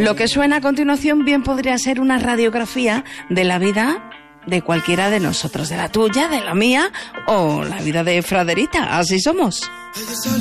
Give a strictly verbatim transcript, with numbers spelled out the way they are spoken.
Lo que suena a continuación bien podría ser una radiografía de la vida de cualquiera de nosotros, de la tuya, de la mía o la vida de Fraderita. Así somos.